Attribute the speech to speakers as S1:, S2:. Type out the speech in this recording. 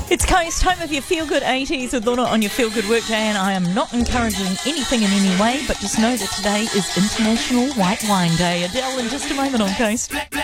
S1: It's Coast, home of your feel-good 80s with Lorna on your feel-good workday, and I am not encouraging anything in any way, but just know that today is International White Wine Day. Adele in just a moment on Coast.